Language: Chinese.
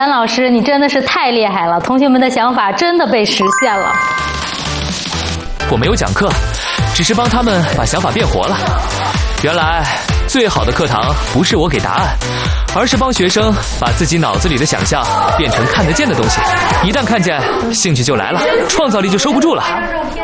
蓝老师，你真的是太厉害了，同学们的想法真的被实现了。 我没有讲课，只是帮他们把想法变活了。原来最好的课堂不是我给答案，而是帮学生把自己脑子里的想象变成看得见的东西。一旦看见，兴趣就来了，创造力就收不住了。